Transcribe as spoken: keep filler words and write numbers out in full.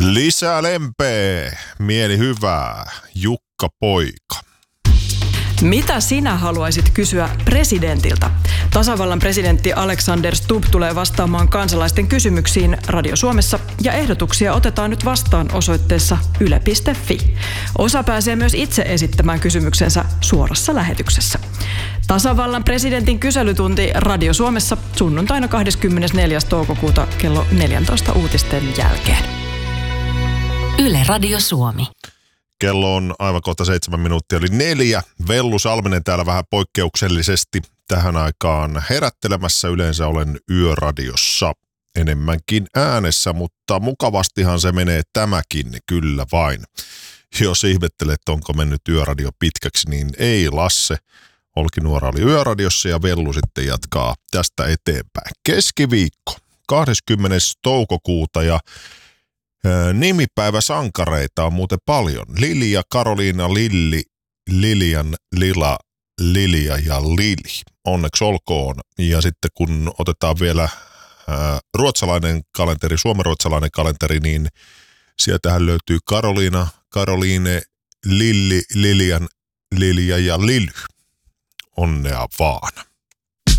Lisää lempeä, mieli hyvää, Jukka Poika. Mitä sinä haluaisit kysyä presidentiltä? Tasavallan presidentti Alexander Stubb tulee vastaamaan kansalaisten kysymyksiin Radio Suomessa ja ehdotuksia otetaan nyt vastaan osoitteessa yle piste fi. Osa pääsee myös itse esittämään kysymyksensä suorassa lähetyksessä. Tasavallan presidentin kyselytunti Radio Suomessa sunnuntaina kahdeskymmenesneljäs toukokuuta kello neljätoista uutisten jälkeen. Yle Radio Suomi. Kello on aivan kohta seitsemän minuuttia, eli neljä. Vellu Salminen täällä vähän poikkeuksellisesti tähän aikaan herättelemässä. Yleensä olen yöradiossa enemmänkin äänessä, mutta mukavastihan se menee tämäkin, kyllä vain. Jos ihmettelet, että onko mennyt yöradio pitkäksi, niin ei Lasse. Olkinuora oli yöradiossa ja Vellu sitten jatkaa tästä eteenpäin. Keskiviikko, kahdeskymmenes toukokuuta ja nimipäiväsankareita on muuten paljon. Lilja, Karoliina, Lilli, Lilian, Lila, Lilja ja Lili. Onneksi olkoon. Ja sitten kun otetaan vielä ää, ruotsalainen kalenteri, suomenruotsalainen kalenteri, niin sieltähän löytyy Karoliina, Karoliine, Lilli, Lilian, Lilja ja Lily. Onnea vaan.